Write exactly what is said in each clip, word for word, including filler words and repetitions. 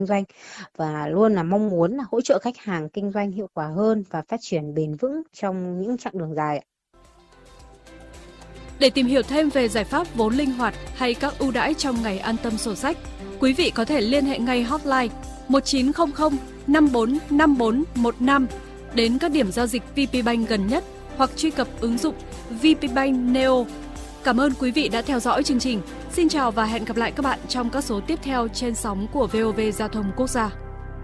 doanh và luôn là mong muốn là hỗ trợ khách hàng kinh doanh hiệu quả hơn và phát triển bền vững trong những chặng đường dài. Để tìm hiểu thêm về giải pháp vốn linh hoạt hay các ưu đãi trong ngày an tâm sổ sách, quý vị có thể liên hệ ngay hotline một chín không không năm bốn năm bốn một năm đến các điểm giao dịch vê pê Bank gần nhất hoặc truy cập ứng dụng vê pê Bank Neo. Cảm ơn quý vị đã theo dõi chương trình. Xin chào và hẹn gặp lại các bạn trong các số tiếp theo trên sóng của vê o vê Giao thông Quốc gia.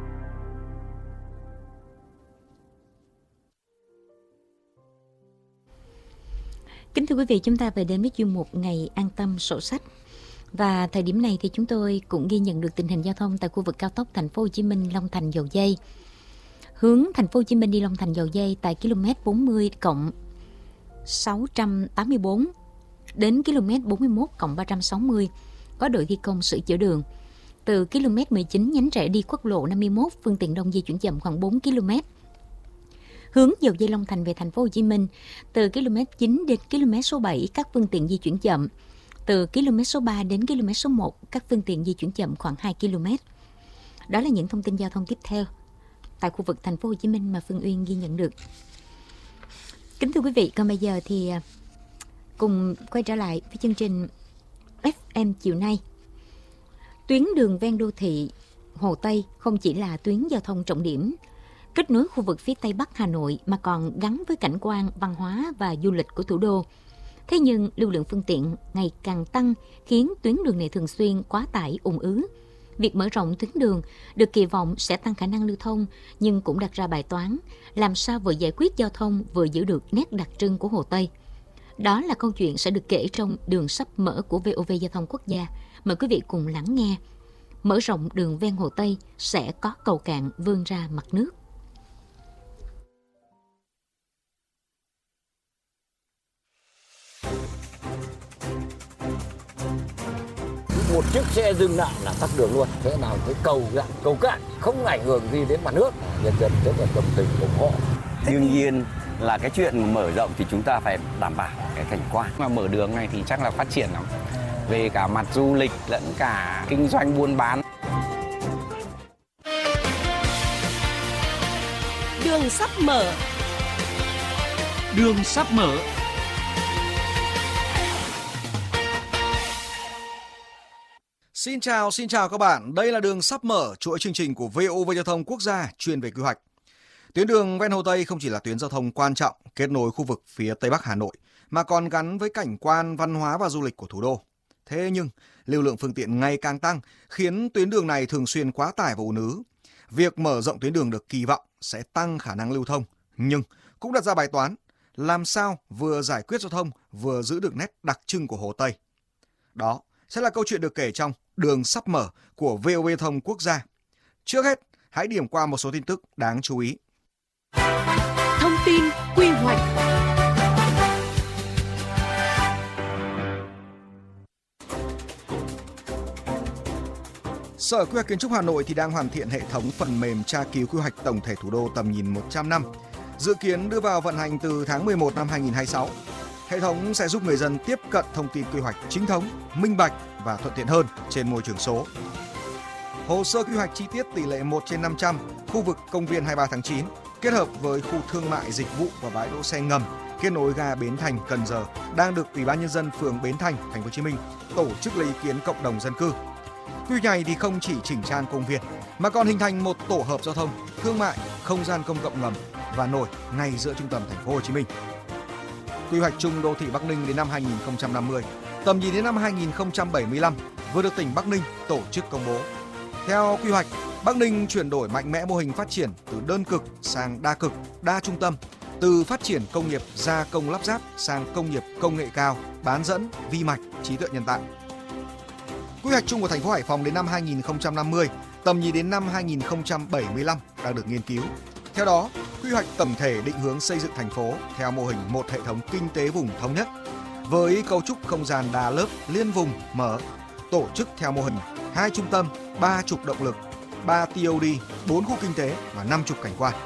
Kính thưa quý vị, chúng ta về đến với chuyên mục Ngày an tâm sổ sách. Và thời điểm này thì chúng tôi cũng ghi nhận được tình hình giao thông tại khu vực cao tốc Thành phố Hồ Chí Minh Long Thành Dầu Giây. Hướng Thành phố Hồ Chí Minh đi Long Thành Dầu Giây tại km bốn mươi cộng sáu trăm tám mươi bốn đến km bốn mươi mốt cộng ba trăm sáu mươi có đội thi công sửa chữa đường. Từ km mười chín nhánh rẽ đi quốc lộ năm mươi mốt, phương tiện đông di chuyển chậm khoảng bốn ki lô mét. Hướng Dầu Giây Long Thành về Thành phố Hồ Chí Minh từ km chín đến km số bảy các phương tiện di chuyển chậm. Từ km số ba đến km số một các phương tiện di chuyển chậm khoảng hai ki lô mét. Đó là những thông tin giao thông tiếp theo tại khu vực Thành phố Hồ Chí Minh mà Phương Uyên ghi nhận được. Kính thưa quý vị, còn bây giờ thì cùng quay trở lại với chương trình ép em chiều nay. Tuyến đường ven đô thị Hồ Tây không chỉ là tuyến giao thông trọng điểm kết nối khu vực phía Tây Bắc Hà Nội mà còn gắn với cảnh quan, văn hóa và du lịch của thủ đô. Thế nhưng lưu lượng phương tiện ngày càng tăng khiến tuyến đường này thường xuyên quá tải ùn ứ. Việc mở rộng tuyến đường được kỳ vọng sẽ tăng khả năng lưu thông nhưng cũng đặt ra bài toán làm sao vừa giải quyết giao thông vừa giữ được nét đặc trưng của Hồ Tây. Đó là câu chuyện sẽ được kể trong Đường sắp mở của vê o vê Giao thông Quốc gia. Mời quý vị cùng lắng nghe. Mở rộng đường ven Hồ Tây sẽ có cầu cạn vươn ra mặt nước. Một chiếc xe dừng lại là tắc đường luôn. Thế nào cái cầu cạn, cầu cạn không ảnh hưởng gì đến mặt nước. Nhân dân rất là đồng tình ủng hộ. Đương nhiên là cái chuyện mở rộng thì chúng ta phải đảm bảo cái cảnh quan. Mà mở đường này thì chắc là phát triển lắm. Về cả mặt du lịch lẫn cả kinh doanh buôn bán. Đường sắp mở. Đường sắp mở. Xin chào, xin chào các bạn. Đây là Đường sắp mở, chuỗi chương trình của vê o vê Giao thông Quốc gia chuyên về quy hoạch. Tuyến đường ven Hồ Tây không chỉ là tuyến giao thông quan trọng kết nối khu vực phía Tây Bắc Hà Nội, mà còn gắn với cảnh quan, văn hóa và du lịch của thủ đô. Thế nhưng, lưu lượng phương tiện ngày càng tăng khiến tuyến đường này thường xuyên quá tải và ùn ứ. Việc mở rộng tuyến đường được kỳ vọng sẽ tăng khả năng lưu thông, nhưng cũng đặt ra bài toán làm sao vừa giải quyết giao thông vừa giữ được nét đặc trưng của Hồ Tây. Đó sẽ là câu chuyện được kể trong Đường sắp mở của vê o vê Giao thông Quốc gia. Trước hết, hãy điểm qua một số tin tức đáng chú ý. Thông tin quy hoạch. Sở Quy hoạch Kiến trúc Hà Nội thì đang hoàn thiện hệ thống phần mềm tra cứu quy hoạch tổng thể thủ đô tầm nhìn một trăm năm, dự kiến đưa vào vận hành từ tháng mười một năm hai nghìn không trăm hai mươi sáu. Hệ thống sẽ giúp người dân tiếp cận thông tin quy hoạch chính thống, minh bạch và thuận tiện hơn trên môi trường số. Hồ sơ quy hoạch chi tiết tỷ lệ một trên năm trăm khu vực công viên hai mươi ba tháng chín kết hợp với khu thương mại dịch vụ và bãi đỗ xe ngầm kết nối ga Bến Thành Cần Giờ đang được Ủy ban nhân dân phường Bến Thành, Thành phố Hồ Chí Minh tổ chức lấy ý kiến cộng đồng dân cư. Quy hoạch này thì không chỉ chỉnh trang công viên mà còn hình thành một tổ hợp giao thông, thương mại, không gian công cộng ngầm và nổi ngay giữa trung tâm Thành phố Hồ Chí Minh. Quy hoạch chung đô thị Bắc Ninh đến năm hai nghìn không trăm năm mươi, tầm nhìn đến năm hai nghìn không trăm bảy mươi lăm vừa được tỉnh Bắc Ninh tổ chức công bố. Theo quy hoạch, Bắc Ninh chuyển đổi mạnh mẽ mô hình phát triển từ đơn cực sang đa cực, đa trung tâm, từ phát triển công nghiệp gia công lắp ráp sang công nghiệp công nghệ cao, bán dẫn, vi mạch, trí tuệ nhân tạo. Quy hoạch chung của thành phố Hải Phòng đến năm hai nghìn không trăm năm mươi, tầm nhìn đến năm hai nghìn không trăm bảy mươi lăm đang được nghiên cứu. Theo đó, quy hoạch tổng thể định hướng xây dựng thành phố theo mô hình một hệ thống kinh tế vùng thống nhất, với cấu trúc không gian đa lớp liên vùng mở, tổ chức theo mô hình hai trung tâm, ba trục động lực, ba tê ô đê, bốn khu kinh tế và năm trục cảnh quan.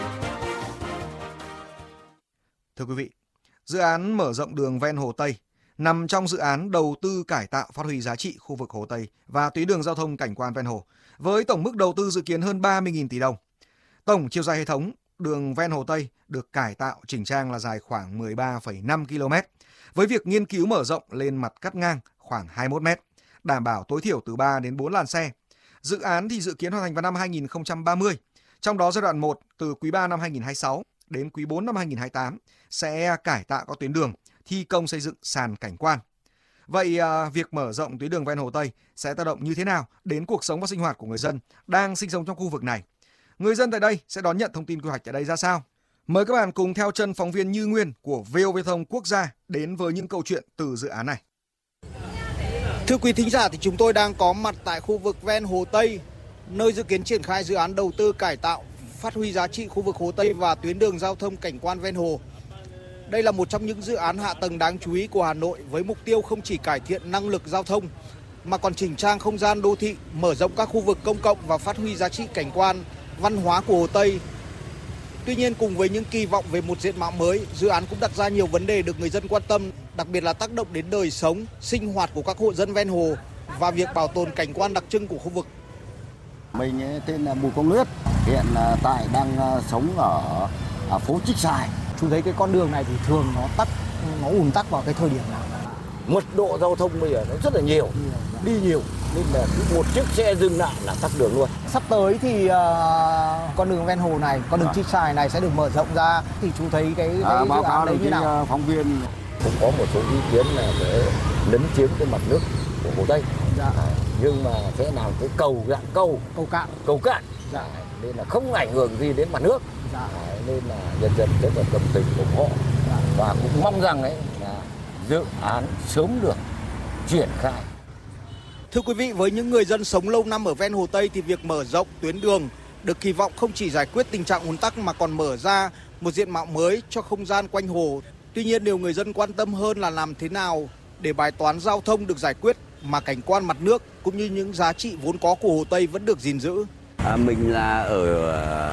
Thưa quý vị, dự án mở rộng đường ven Hồ Tây nằm trong dự án đầu tư cải tạo phát huy giá trị khu vực Hồ Tây và tuyến đường giao thông cảnh quan ven hồ, với tổng mức đầu tư dự kiến hơn ba mươi nghìn tỷ đồng. Tổng chiều dài hệ thống đường ven Hồ Tây được cải tạo chỉnh trang là dài khoảng mười ba phẩy năm ki lô mét, với việc nghiên cứu mở rộng lên mặt cắt ngang khoảng hai mươi mốt mét, đảm bảo tối thiểu từ ba đến bốn làn xe. Dự án thì dự kiến hoàn thành vào năm hai nghìn không trăm ba mươi, trong đó giai đoạn một từ quý ba năm hai nghìn không trăm hai mươi sáu đến quý bốn năm hai nghìn không trăm hai mươi tám sẽ cải tạo các tuyến đường, thi công xây dựng sàn cảnh quan. Vậy à, việc mở rộng tuyến đường ven Hồ Tây sẽ tác động như thế nào đến cuộc sống và sinh hoạt của người dân đang sinh sống trong khu vực này? Người dân tại đây sẽ đón nhận thông tin quy hoạch tại đây ra sao? Mời các bạn cùng theo chân phóng viên Như Nguyên của vê o vê Thông Quốc gia đến với những câu chuyện từ dự án này. Thưa quý thính giả, thì chúng tôi đang có mặt tại khu vực ven Hồ Tây, nơi dự kiến triển khai dự án đầu tư cải tạo, phát huy giá trị khu vực Hồ Tây và tuyến đường giao thông cảnh quan ven hồ. Đây là một trong những dự án hạ tầng đáng chú ý của Hà Nội với mục tiêu không chỉ cải thiện năng lực giao thông mà còn chỉnh trang không gian đô thị, mở rộng các khu vực công cộng và phát huy giá trị cảnh quan, văn hóa của Hồ Tây. Tuy nhiên, cùng với những kỳ vọng về một diện mạo mới, dự án cũng đặt ra nhiều vấn đề được người dân quan tâm, đặc biệt là tác động đến đời sống, sinh hoạt của các hộ dân ven hồ và việc bảo tồn cảnh quan đặc trưng của khu vực. Mình tên là Bùi Công Luyết, hiện tại đang sống ở, ở phố Trích Xài. Chú thấy cái con đường này thì thường nó tắc, nó ùn tắc vào cái thời điểm nào? Mật độ giao thông bây giờ nó rất là nhiều, đi nhiều nên là cứ một chiếc xe dừng lại là tắc đường luôn. Sắp tới thì uh, con đường ven hồ này, con đường Trích Xài này sẽ được mở rộng ra, thì chú thấy cái, cái à, dự báo án cáo đấy như nào? Phóng viên cũng có một số ý kiến là để lấn chiếm cái mặt nước của Hồ Tây. Dạ. À, nhưng mà thế nào cái cầu dạng cầu cầu cạn cầu cạn dạ. À, nên là không ảnh hưởng gì đến mặt nước. Dạ. À, nên là nhân dân rất là đồng tình ủng hộ. Dạ. Và cũng mong rằng ấy là dự án sớm được triển khai. Thưa quý vị, với những người dân sống lâu năm ở ven Hồ Tây thì việc mở rộng tuyến đường được kỳ vọng không chỉ giải quyết tình trạng ùn tắc mà còn mở ra một diện mạo mới cho không gian quanh hồ. Tuy nhiên, điều người dân quan tâm hơn là làm thế nào để bài toán giao thông được giải quyết mà cảnh quan mặt nước cũng như những giá trị vốn có của Hồ Tây vẫn được gìn giữ. À, mình là ở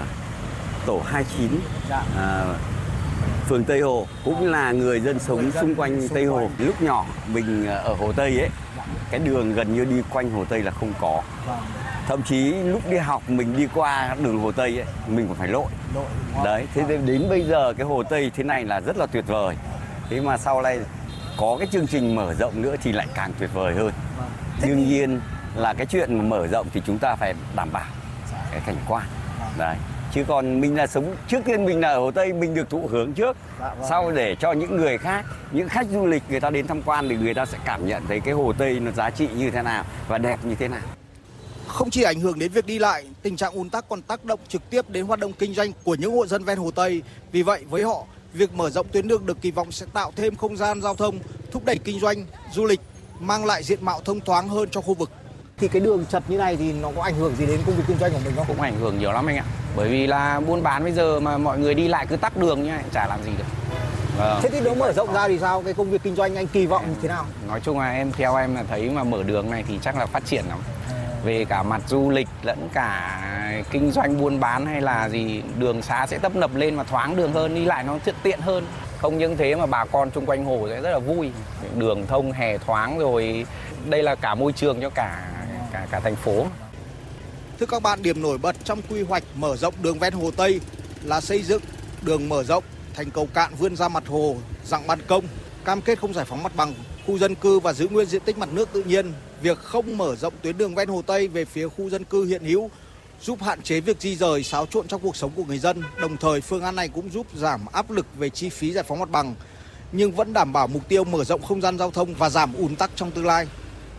tổ hai mươi chín, dạ. à, phường Tây Hồ, cũng là người dân sống xung quanh Tây Hồ. Lúc nhỏ mình ở Hồ Tây ấy, cái đường gần như đi quanh Hồ Tây là không có. Thậm chí lúc đi học mình đi qua đường Hồ Tây ấy, mình còn phải lội. Đấy, thế đến bây giờ cái Hồ Tây thế này là rất là tuyệt vời. Thế mà sau này có cái chương trình mở rộng nữa thì lại càng tuyệt vời hơn. Đương nhiên là cái chuyện mà mở rộng thì chúng ta phải đảm bảo cái cảnh quan. Đấy. Chứ còn mình là sống, trước tiên mình là ở Hồ Tây, mình được thụ hưởng trước. Sau để cho những người khác, những khách du lịch người ta đến tham quan thì người ta sẽ cảm nhận thấy cái Hồ Tây nó giá trị như thế nào và đẹp như thế nào. Không chỉ ảnh hưởng đến việc đi lại, tình trạng ùn tắc còn tác động trực tiếp đến hoạt động kinh doanh của những hộ dân ven Hồ Tây. Vì vậy, với họ, việc mở rộng tuyến đường được kỳ vọng sẽ tạo thêm không gian giao thông, thúc đẩy kinh doanh, du lịch, mang lại diện mạo thông thoáng hơn cho khu vực. Thì cái đường chật như này thì nó có ảnh hưởng gì đến công việc kinh doanh của mình không? Cũng ảnh hưởng nhiều lắm anh ạ. Bởi vì là buôn bán bây giờ mà mọi người đi lại cứ tắc đường như này, chả làm gì được. Vâng. Thế thì nếu mở rộng ra thì sao? Cái công việc kinh doanh anh kỳ vọng như thế nào? Nói chung là em theo em là thấy mà mở đường này thì chắc là phát triển lắm. Về cả mặt du lịch lẫn cả kinh doanh buôn bán hay là gì, đường xá sẽ tấp nập lên mà thoáng đường hơn, đi lại nó tiện hơn. Không những thế mà bà con xung quanh hồ sẽ rất là vui. Đường thông hè thoáng rồi, đây là cả môi trường cho cả cả cả thành phố. Thưa các bạn, điểm nổi bật trong quy hoạch mở rộng đường ven Hồ Tây là xây dựng đường mở rộng thành cầu cạn vươn ra mặt hồ, dạng ban công, cam kết không giải phóng mặt bằng khu dân cư và giữ nguyên diện tích mặt nước tự nhiên. Việc không mở rộng tuyến đường ven Hồ Tây về phía khu dân cư hiện hữu giúp hạn chế việc di rời, xáo trộn trong cuộc sống của người dân. Đồng thời, phương án này cũng giúp giảm áp lực về chi phí giải phóng mặt bằng, nhưng vẫn đảm bảo mục tiêu mở rộng không gian giao thông và giảm ùn tắc trong tương lai.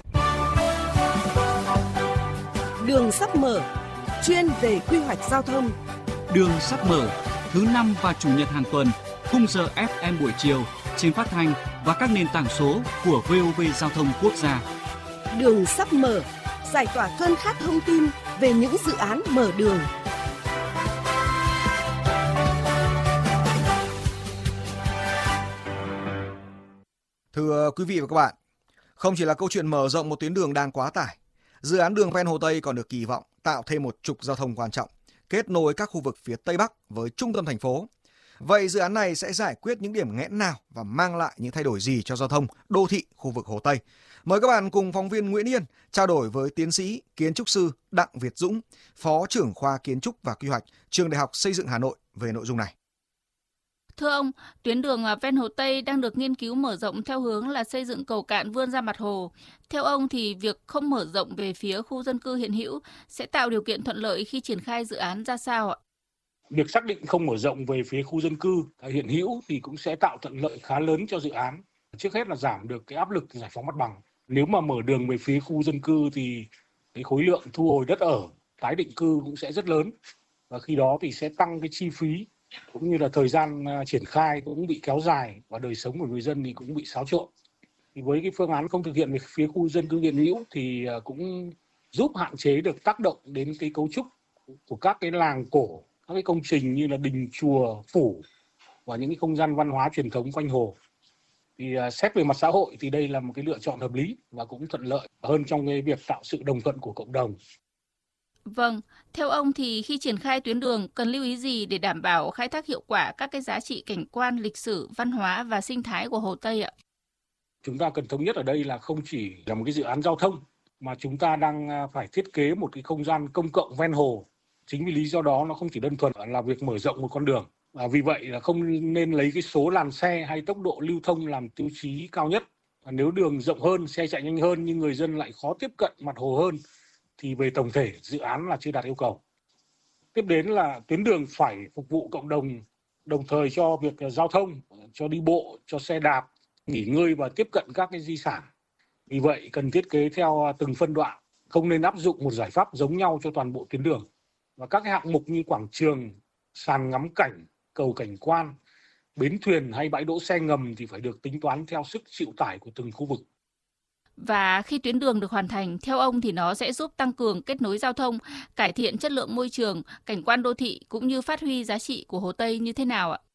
Đường sắp mở, chuyên về quy hoạch giao thông. Đường sắp mở, thứ năm và chủ nhật hàng tuần, khung giờ ép em buổi chiều trên phát thanh và các nền tảng số của vê o vê Giao thông Quốc gia. Đường sắp mở, giải tỏa cơn khát thông tin về những dự án mở đường. Thưa quý vị và các bạn, không chỉ là câu chuyện mở rộng một tuyến đường đang quá tải, dự án đường ven Hồ Tây còn được kỳ vọng tạo thêm một trục giao thông quan trọng, kết nối các khu vực phía Tây Bắc với trung tâm thành phố. Vậy dự án này sẽ giải quyết những điểm nghẽn nào và mang lại những thay đổi gì cho giao thông đô thị khu vực Hồ Tây? Mời các bạn cùng phóng viên Nguyễn Yên trao đổi với tiến sĩ kiến trúc sư Đặng Việt Dũng, Phó trưởng khoa Kiến trúc và Quy hoạch, Trường Đại học Xây dựng Hà Nội về nội dung này. Thưa ông, tuyến đường ven Hồ Tây đang được nghiên cứu mở rộng theo hướng là xây dựng cầu cạn vươn ra mặt hồ. Theo ông thì việc không mở rộng về phía khu dân cư hiện hữu sẽ tạo điều kiện thuận lợi khi triển khai dự án ra sao ạ? Việc xác định không mở rộng về phía khu dân cư hiện hữu thì cũng sẽ tạo thuận lợi khá lớn cho dự án. Trước hết là giảm được cái áp lực giải phóng mặt bằng. Nếu mà mở đường về phía khu dân cư thì cái khối lượng thu hồi đất ở, tái định cư cũng sẽ rất lớn. Và khi đó thì sẽ tăng cái chi phí cũng như là thời gian triển khai cũng bị kéo dài và đời sống của người dân thì cũng bị xáo trộn. Thì với cái phương án không thực hiện về phía khu dân cư hiện hữu thì cũng giúp hạn chế được tác động đến cái cấu trúc của các cái làng cổ, các cái công trình như là đình chùa, phủ và những cái không gian văn hóa truyền thống quanh hồ. Thì xét về mặt xã hội thì đây là một cái lựa chọn hợp lý và cũng thuận lợi hơn trong cái việc tạo sự đồng thuận của cộng đồng. Vâng, theo ông thì khi triển khai tuyến đường cần lưu ý gì để đảm bảo khai thác hiệu quả các cái giá trị cảnh quan, lịch sử, văn hóa và sinh thái của Hồ Tây ạ? Chúng ta cần thống nhất ở đây là không chỉ là một cái dự án giao thông mà chúng ta đang phải thiết kế một cái không gian công cộng ven hồ. Chính vì lý do đó nó không chỉ đơn thuần là việc mở rộng một con đường. Và vì vậy là không nên lấy cái số làn xe hay tốc độ lưu thông làm tiêu chí cao nhất. Và nếu đường rộng hơn, xe chạy nhanh hơn nhưng người dân lại khó tiếp cận mặt hồ hơn thì về tổng thể dự án là chưa đạt yêu cầu. Tiếp đến là tuyến đường phải phục vụ cộng đồng, đồng thời cho việc giao thông, cho đi bộ, cho xe đạp, nghỉ ngơi và tiếp cận các cái di sản. Vì vậy cần thiết kế theo từng phân đoạn, không nên áp dụng một giải pháp giống nhau cho toàn bộ tuyến đường. Và các cái hạng mục như quảng trường, sàn ngắm cảnh, cầu cảnh quan, bến thuyền hay bãi đỗ xe ngầm thì phải được tính toán theo sức chịu tải của từng khu vực. Và khi tuyến đường được hoàn thành, theo ông thì nó sẽ giúp tăng cường kết nối giao thông, cải thiện chất lượng môi trường, cảnh quan đô thị cũng như phát huy giá trị của Hồ Tây như thế nào ạ?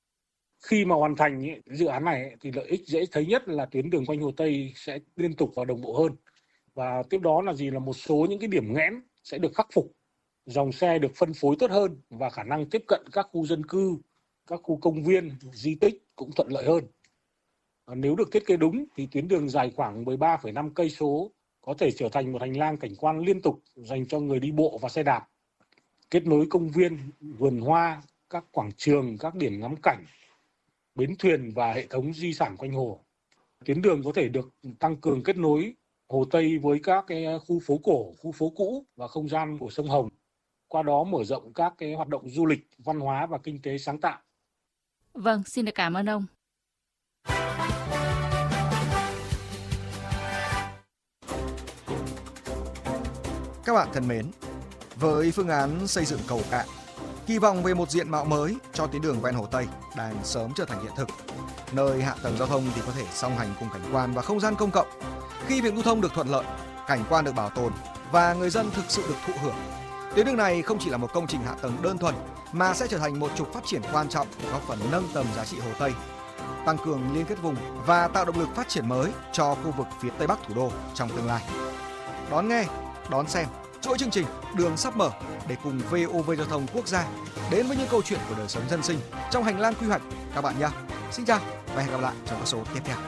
Khi mà hoàn thành ý, dự án này ý, thì lợi ích dễ thấy nhất là tuyến đường quanh Hồ Tây sẽ liên tục và đồng bộ hơn. Và tiếp đó là gì là một số những cái điểm nghẽn sẽ được khắc phục, dòng xe được phân phối tốt hơn và khả năng tiếp cận các khu dân cư, các khu công viên, di tích cũng thuận lợi hơn. Nếu được thiết kế đúng thì tuyến đường dài khoảng mười ba phẩy năm cây số có thể trở thành một hành lang cảnh quan liên tục dành cho người đi bộ và xe đạp, kết nối công viên, vườn hoa, các quảng trường, các điểm ngắm cảnh, bến thuyền và hệ thống di sản quanh hồ. Tuyến đường có thể được tăng cường kết nối Hồ Tây với các cái khu phố cổ, khu phố cũ và không gian của sông Hồng. Qua đó mở rộng các cái hoạt động du lịch, văn hóa và kinh tế sáng tạo. Vâng, xin được cảm ơn ông. Các bạn thân mến, với phương án xây dựng cầu cạn, kỳ vọng về một diện mạo mới cho tuyến đường ven Hồ Tây đang sớm trở thành hiện thực, nơi hạ tầng giao thông thì có thể song hành cùng cảnh quan và không gian công cộng. Khi việc lưu thông được thuận lợi, cảnh quan được bảo tồn và người dân thực sự được thụ hưởng, tuyến đường này không chỉ là một công trình hạ tầng đơn thuần mà sẽ trở thành một trục phát triển quan trọng góp phần nâng tầm giá trị Hồ Tây, tăng cường liên kết vùng và tạo động lực phát triển mới cho khu vực phía Tây Bắc thủ đô trong tương lai. Đón nghe, đón xem chuỗi chương trình Đường sắp mở để cùng vê o vê Giao thông Quốc gia đến với những câu chuyện của đời sống dân sinh trong hành lang quy hoạch các bạn nhé. Xin chào và hẹn gặp lại trong các số tiếp theo.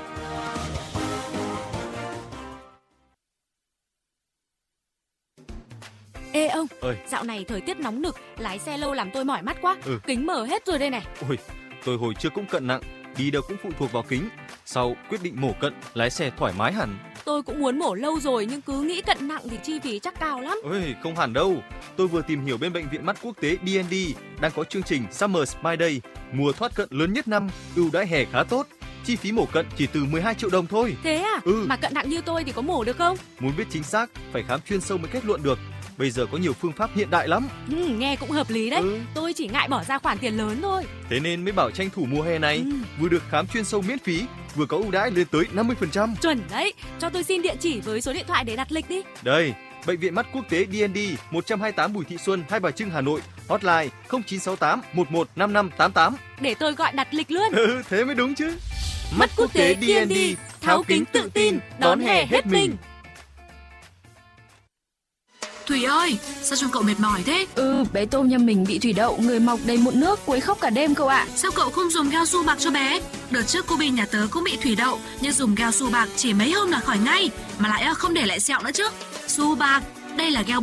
Ê ông, ơi, dạo này thời tiết nóng nực, lái xe lâu làm tôi mỏi mắt quá. Ừ. Kính mở hết rồi đây này. Ôi, tôi hồi trước cũng cận nặng, đi đâu cũng phụ thuộc vào kính. Sau quyết định mổ cận, lái xe thoải mái hẳn. Tôi cũng muốn mổ lâu rồi nhưng cứ nghĩ cận nặng thì chi phí chắc cao lắm. Ôi, không hẳn đâu. Tôi vừa tìm hiểu bên bệnh viện mắt quốc tế đê en đê đang có chương trình Summer Smile Day, mùa thoát cận lớn nhất năm, ưu đãi hè khá tốt. Chi phí mổ cận chỉ từ mười hai triệu đồng thôi. Thế à? Ừ. Mà cận nặng như tôi thì có mổ được không? Muốn biết chính xác, phải khám chuyên sâu mới kết luận được. Bây giờ có nhiều phương pháp hiện đại lắm. Ừ, nghe cũng hợp lý đấy. Ừ. Tôi chỉ ngại bỏ ra khoản tiền lớn thôi. Thế nên mới bảo tranh thủ mùa hè này, ừ. vừa được khám chuyên sâu miễn phí, vừa có ưu đãi lên tới năm mươi phần trăm. Chuẩn đấy. Cho tôi xin địa chỉ với số điện thoại để đặt lịch đi. Đây, Bệnh viện mắt quốc tế đê en đê, một trăm hai mươi tám Bùi Thị Xuân, Hai Bà Trưng, Hà Nội. Hotline không chín sáu tám một một năm năm tám tám. Để tôi gọi đặt lịch luôn. Ừ, thế mới đúng chứ. Mắt quốc tế đê en đê, tháo kính tự tin, đón hè hết mình. Thủy ơi, sao trông cậu mệt mỏi thế? Ừ, bé Tôm nhà mình bị thủy đậu, người mọc đầy mụn nước, quấy khóc cả đêm cậu ạ. Sao cậu không dùng gel su bạc cho bé? Đợt trước cô Bin nhà tớ cũng bị thủy đậu, nhưng dùng gel su bạc chỉ mấy hôm là khỏi ngay, mà lại không để lại sẹo nữa chứ. Su bạc, đây là gel